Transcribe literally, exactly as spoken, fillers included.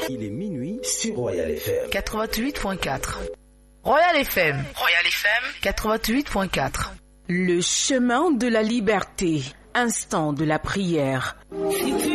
Il est minuit sur Royal F M. quatre-vingt-huit point quatre. Royal F M. Royal F M. quatre-vingt-huit point quatre. Le chemin de la liberté. Instant de la prière. Si tu